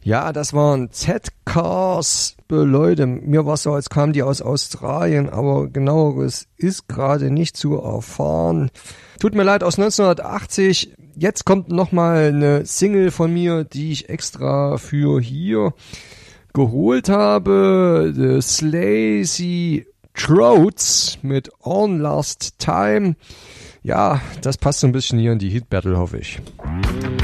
Ja, das waren Z-Cars. Leute, mir war so, als kamen die aus Australien, aber genaueres ist gerade nicht zu erfahren. Tut mir leid, aus 1980. Jetzt kommt nochmal eine Single von mir, die ich extra für hier geholt habe. The Slazy Throats mit On Last Time. Ja, das passt so ein bisschen hier in die Hit Battle, hoffe ich.